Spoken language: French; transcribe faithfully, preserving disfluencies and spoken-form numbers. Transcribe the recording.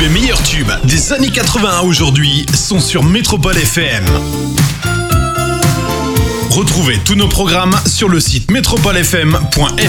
les meilleurs tubes des années quatre-vingts à aujourd'hui sont sur Métropole F M. Retrouvez tous nos programmes sur le site métropole f m point f r.